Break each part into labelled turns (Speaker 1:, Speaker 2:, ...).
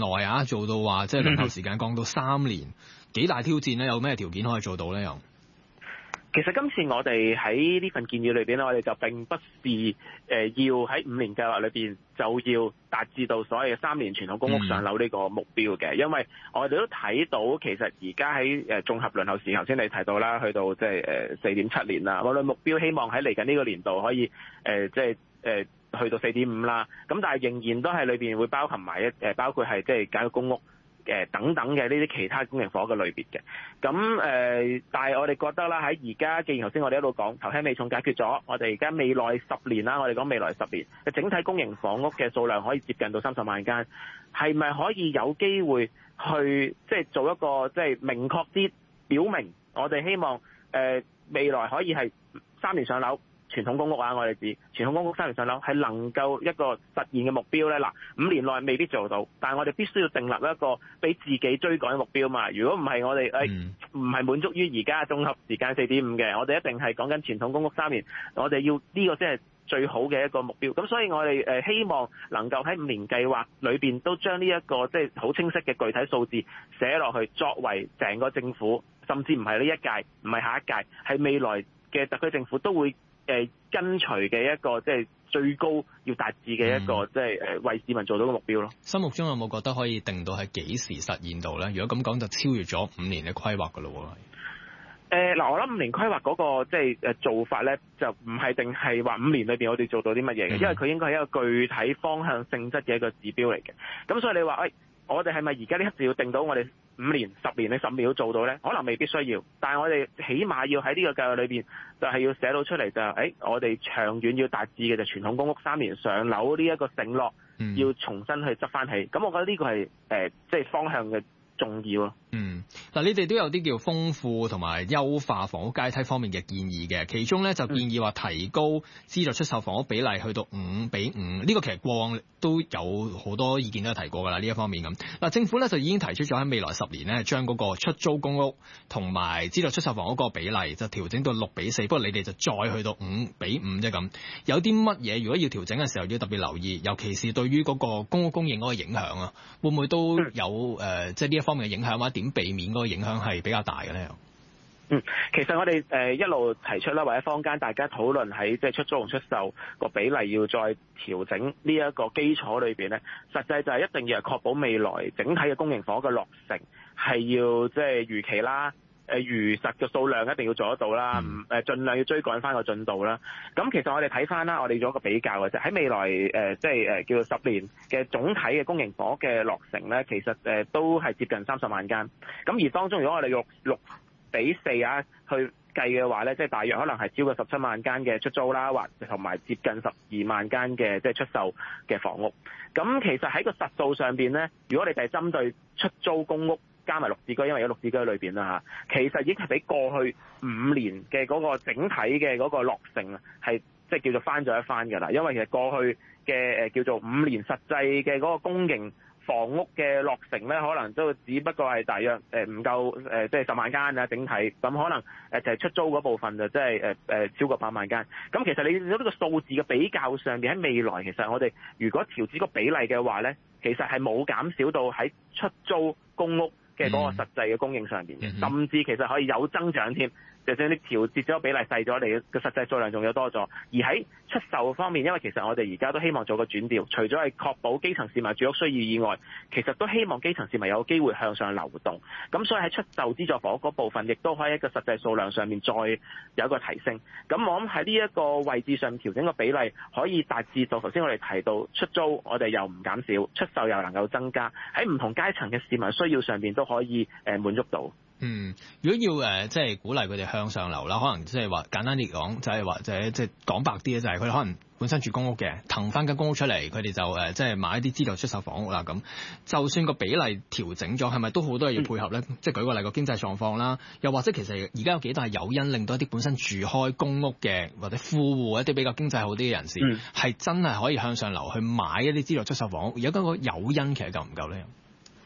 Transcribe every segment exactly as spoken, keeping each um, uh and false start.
Speaker 1: 內啊，做到話即係輪候時間降到三年，幾大挑戰咧？有咩條件可以做到咧？又？
Speaker 2: 其實今次我哋喺呢份建議裏邊咧，我哋就並不是誒、呃、要喺五年計劃裏邊就要達至到所謂嘅三年傳統公屋上樓呢個目標嘅，因為我哋都睇到其實而家喺誒綜合輪候時間，頭先你提到啦，去到即係誒四點七年啦，我哋目標希望喺嚟緊呢個年度可以誒即係誒去到四點五啦，咁但係仍然都係裏邊會包含埋一誒包括係即係簡約公屋。誒等等嘅呢啲其他公營房嘅類別嘅，咁誒、呃，但係我哋覺得啦，喺而家既然頭先我哋一路講頭輕尾重解決咗，我哋而家未來十年啦，我哋講未來十年嘅整體公營房屋嘅數量可以接近到三十萬間，係咪可以有機會去即係做一個即係明確啲表明，我哋希望誒、呃、未來可以係三年上樓。傳統公屋啊，我哋指傳統公屋三年上樓係能夠一個實現嘅目標咧。嗱，五年內未必做到，但係我哋必須要訂立一個俾自己追趕嘅目標嘛。如果唔係，我哋誒唔係滿足於而家綜合時間四點五嘅，我哋一定係講緊傳統公屋三年，我哋要呢個先係最好嘅一個目標。咁所以我哋誒希望能夠喺五年計劃裏邊都將呢一個即係好清晰嘅具體數字寫落去，作為成個政府，甚至唔係呢一屆，唔係下一屆，係未來嘅特區政府都會。誒、呃、跟隨嘅一個即係最高要達至嘅一個、嗯、即係誒為市民做到嘅目標咯。
Speaker 1: 心目中有冇覺得可以定到係幾時實現到咧？如果咁講就超越咗五年嘅規劃㗎咯喎。誒嗱、呃，我諗五年規劃嗰、那個即係誒做法咧，就唔係定係話五年裏邊我哋做到啲乜嘢嘅，嗯、因為佢應該係一個具體方向性質嘅一個指標嚟嘅。咁所以你話誒、哎，我哋係咪而家呢刻就要定到我哋五年、十年、你十年都做到咧？可能未必需要，但係我哋起碼要喺呢個計劃裏邊，就係要寫到出嚟就係、是，誒、哎，我哋長遠要達至嘅就傳統公屋三年上樓呢一個承諾，嗯、要重新去執翻起。咁我覺得呢個係誒，即、呃、係、就是、方向嘅重要咯。嗯， 嗱，你哋都有啲叫豐富同埋優化房屋階梯方面嘅建議嘅，其中咧就建議話提高資助出售房屋比例去到五比五，呢、這個其實過往都有好多意見都有提過㗎啦，呢一方面咁。嗱，政府咧就已經提出咗喺未來十年咧，將嗰個出租公屋同埋資助出售房屋個比例就調整到六比四，不過你哋就再去到五比五啫咁。有啲乜嘢如果要調整嘅時候要特別留意，尤其是對於嗰個公屋供應嗰個影響啊，會唔會都有誒、呃、即係呢一方面嘅影響啊？點避免嗰個影響係比較大嘅咧？
Speaker 2: 嗯，其實我哋誒、呃、一路提出啦，或者坊間大家討論喺即係出租同出售個比例要再調整呢一個基礎裏邊咧，實際就係一定要係確保未來整體嘅公營房嘅落成係要即係如期啦，誒、呃、如實嘅數量一定要做得到啦，誒、嗯、盡量要追趕翻個進度啦。咁其實我哋睇翻啦，我哋做一個比較嘅啫，喺未來誒、呃、即係誒、呃、叫做十年嘅總體嘅公營房嘅落成咧，其實誒、呃、都係接近三十萬間。咁而當中如果我哋用六比四啊去計嘅話咧，即係大約可能係超過十七萬間嘅出租啦，或同埋接近十二萬間嘅即係出售嘅房屋。咁其實喺個實數上邊咧，如果你哋係針對出租公屋加埋綠置居，因為有綠置居裏邊啦嚇，其實已經係比過去五年嘅嗰個整體嘅嗰個落成啊，係即係叫做翻咗一番㗎啦。因為其實過去嘅誒叫做五年實際嘅嗰個公營房屋嘅落成咧，可能都只不過係大約誒唔夠誒，即係十萬間啊，整體咁可能誒就係出租嗰部分就即係誒誒超過八萬間。咁其實你呢個數字嘅比較上邊喺未來，其實我哋如果調整個比例嘅話咧，其實係冇減少到喺出租公屋嘅嗰個實際嘅供應上邊嘅，甚至其實可以有增長添。就算你調節咗比例細咗，你嘅實際數量仲有多咗。而喺出售方面，因為其實我哋而家都希望做個轉調，除咗係確保基層市民住屋需要以外，其實都希望基層市民有機會向上流動。咁所以喺出售資助房屋嗰部分，亦都可以喺一個實際數量上面再有一個提升。咁我諗喺呢一個位置上調整個比例，可以達至到頭先我哋提到出租，我哋又唔減少，出售又能夠增加，喺唔同階層嘅市民需要上邊都可以誒滿足到。
Speaker 1: 嗯，如果要誒、呃、即係鼓勵佢哋向上流啦，可能即係話簡單啲講，就係話就係即係講白啲咧，就係佢哋可能本身住公屋嘅，騰翻間公屋出嚟，佢哋就誒、呃、即係買一啲資助出售房屋啦。咁就算個比例調整咗，係咪都好多嘢要配合咧？嗯、即係舉個例，個經濟狀況啦，又或者其實而家有幾大誘因令到一啲本身住開公屋嘅或者富戶一啲比較經濟好啲嘅人士，係、嗯、真係可以向上流去買一啲資助出售房屋。而家嗰個誘因其實夠唔夠咧？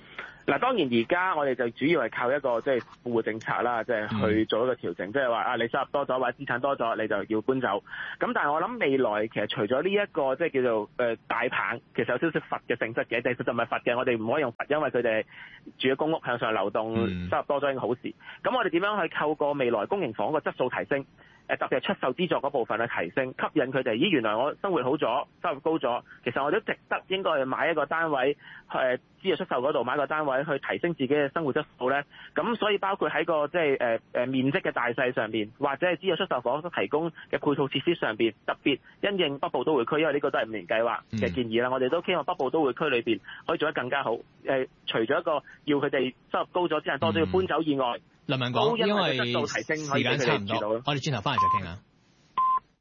Speaker 2: 嗱，當然而家我哋就主要係靠一個即係富戶政策啦，即係去做一個調整，即係話啊，你收入多咗或者資產多咗，你就要搬走。咁但係我諗未來其實除咗呢一個即係叫做誒大棒，其實有少少罰嘅性質嘅，其實就唔係罰嘅，我哋唔可以用罰，因為佢哋住喺公屋向上流動，收入多咗已經好事。咁我哋點樣去透過未來公營房個質素提升？誒特別係出售資助嗰部分去提升，吸引佢哋。咦，原來我生活好咗，收入高咗，其實我都值得應該去買一個單位，誒資助出售嗰度買個單位去提升自己嘅生活質素咧。咁所以包括喺個即係誒誒面積嘅大細上邊，或者係資助出售房所提供嘅配套設施上邊，特別因應北部都會區，因為呢個都係五年計劃嘅建議啦。嗯、我哋都希望北部都會區裏邊可以做得更加好。誒，除咗一個要佢哋收入高咗之後多咗要搬走以外。
Speaker 3: 梁文廣，因為
Speaker 2: 質素提升
Speaker 3: 時間差唔多，我哋轉頭翻嚟再傾下。